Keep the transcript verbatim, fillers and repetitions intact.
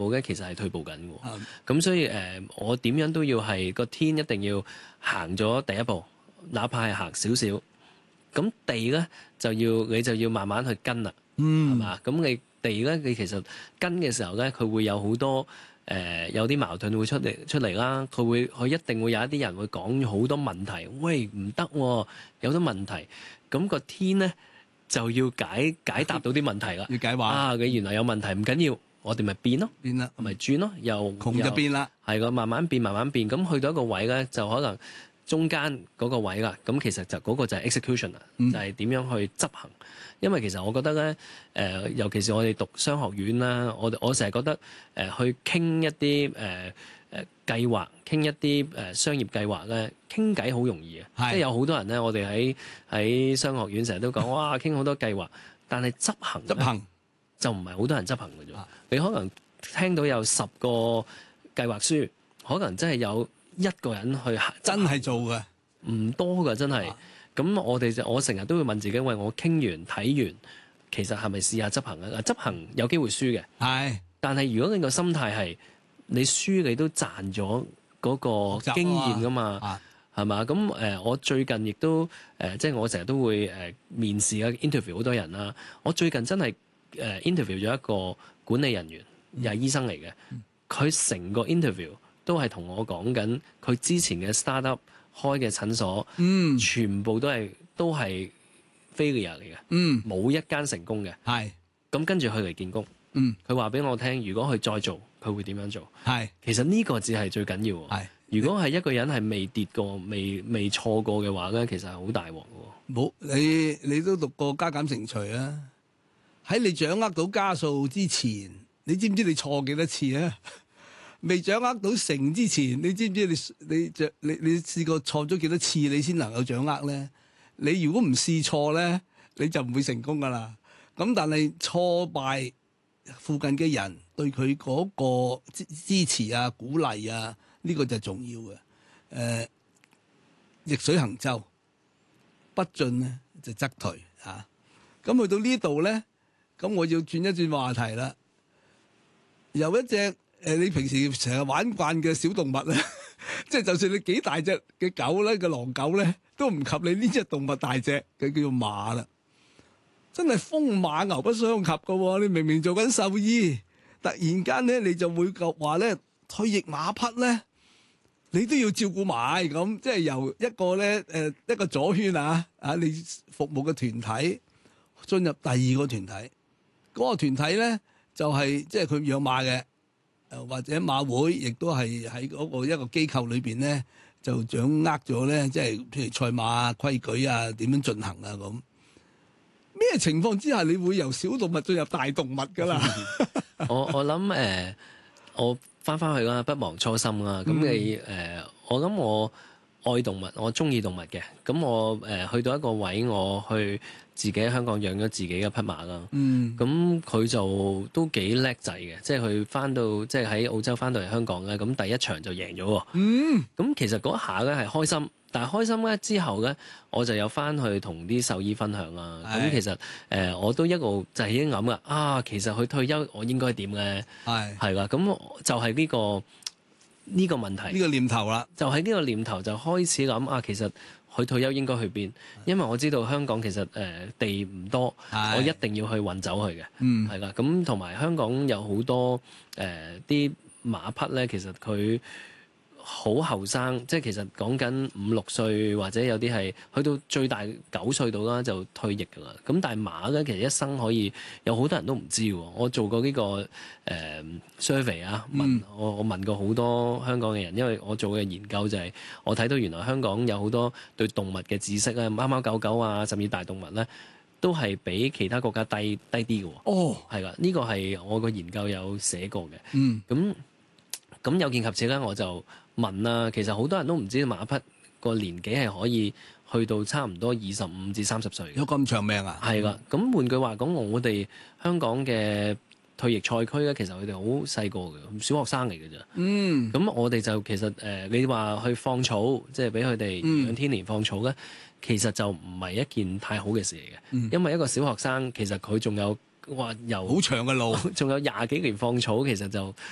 步咧，其實係退步緊喎。咁、 嗯、 所以誒、呃，我點樣都要係個天一定要行咗第一步，哪怕係行少少。咁地咧就要你就要慢慢去跟啦，係嘛、嗯？咁你地咧，你其實跟嘅時候咧，佢會有好多誒、呃、有啲矛盾會出嚟出嚟啦。佢會佢一定會有一啲人會講好多問題，喂唔得、啊，有啲問題。咁、個天咧就要解解答到啲問題啦。 要解話啊！你原來有問題，唔緊要，我哋咪變咯， 變啦， 咪轉咯，又窮就變啦， 係個慢慢變，慢慢變。咁去到一個位咧，就可能中間嗰個位啦。咁其實就嗰個就係 execution 啦、嗯，就係點樣去執行。因為其實我覺得咧，誒、呃，尤其是我哋讀商學院啦，我我成日覺得誒、呃、去傾一啲誒誒計劃，傾一啲誒、呃、商業計劃咧，傾偈好容易嘅，即係有好多人咧，我哋喺喺商學院成日都講，哇，傾好多計劃，但係執行執行就唔係好多人執行嘅啫。啊、你可能聽到有十個計劃書，可能真係有一個人去真係做嘅，唔多㗎，真係。咁我哋就我成日都會問自己，喂，我傾完睇完，其實係咪試下執行啊？執行有機會輸嘅，係。但係如果你個心態係你輸，你都賺咗嗰個經驗㗎嘛，係嘛？咁誒、呃，我最近亦都誒、呃，即係我成日都會誒、呃、面試啊 interview 好多人啦。我最近真係誒、呃、interview 咗一個管理人員，又係醫生嚟嘅。佢成、嗯、個 interview 都係同我講緊佢之前嘅 startup 開嘅診所，嗯，全部都係都係 failure 嚟嘅，嗯，冇一間成功嘅，係。咁跟住佢嚟見工，嗯，佢話俾我聽，如果佢再做，佢會點樣做？係。其實呢個只係最緊要，係。如果係一個人係未跌過、未未錯過嘅話咧，其實係好大鑊嘅。冇， 你你都讀過加減乘除啊？喺你掌握到加數之前，你知唔知你錯幾多次啊？未掌握到乘之前，你知唔知你你你你，你試過錯咗幾多次，你先能夠掌握咧？你如果唔試錯咧，你就唔會成功噶啦。咁但係挫敗附近嘅人對佢嗰個支支持啊、鼓勵啊，呢個就係重要嘅。誒、呃，逆水行舟，不進咧就則退啊。咁去到呢度咧，咁我要轉一轉話題啦。有一隻。誒，你平時成日玩慣嘅小動物咧，即係就算你幾大隻嘅狗咧，個狼狗咧，都唔及你呢隻動物大隻，佢叫做馬啦。真係風馬牛不相及噶喎！你明明做緊獸醫，突然間咧，你就會話咧退役馬匹咧，你都要照顧埋咁，即係由一個咧誒、呃、一個左圈啊啊，你服務嘅團體進入第二個團體，嗰、嗰個團體咧就係、是、即係佢養馬嘅。或者馬會亦都係喺嗰個一個機構裏邊咧，就掌握咗咧，即係譬如賽馬規矩啊，點樣進行啊咁。咩情況之下你會由小動物進入大動物㗎啦？ 我我諗誒、呃，我翻翻去啦，不忘初心啦。咁你誒、呃，我諗我愛動物，我中意動物嘅。咁我誒、呃、去到一個位，我去自己喺香港養咗自己嘅匹馬啦。嗯，咁佢就都幾叻仔嘅，即係佢翻到即係喺澳洲翻到嚟香港咧，咁第一場就贏咗喎。嗯，咁其實嗰下咧係開心，但係開心咧之後咧，我就有翻去同啲獸醫分享啦。咁其實誒、呃、我都一路就係已經諗啦，啊其實佢退休我應該點咧？係係啦，咁就係呢個。呢個問題，呢個念頭啦，就喺呢個念頭就開始諗啊，其實佢退休應該去邊？因為我知道香港其實誒、呃、地唔多，我一定要去運走佢嘅，嗯，係啦。咁同埋香港有好多誒啲、呃、馬匹咧，其實佢好後生，即係其實講緊五六歲或者有啲係去到最大九歲到啦就退役㗎啦。咁但係馬咧，其實一生可以有好多人都唔知喎。我做過呢、這個誒、呃、survey 啊，問、嗯、我我問過好多香港嘅人，因為我做嘅研究就係、是、我睇到原來香港有好多對動物嘅知識咧，貓貓狗狗啊，甚至大動物咧，都係比其他國家低低啲嘅喎。哦，係啦，呢、這個係我個研究有寫過嘅。嗯，咁咁有見及此咧，我就問啦，其實好多人都唔知馬匹個年紀係可以去到差唔多二十五至三十歲。有咁長命啊？係啦，咁換句話講，我哋香港嘅退役賽區咧，其實佢哋好細個嘅，小學生嚟嘅啫。嗯，咁我哋就其實誒、呃，你話去放草，即係俾佢哋養天年放草咧，嗯、其實就唔係一件太好嘅事嚟嘅。嗯、因為一個小學生其實佢仲有話由好長嘅路，仲有廿幾年放草，其實就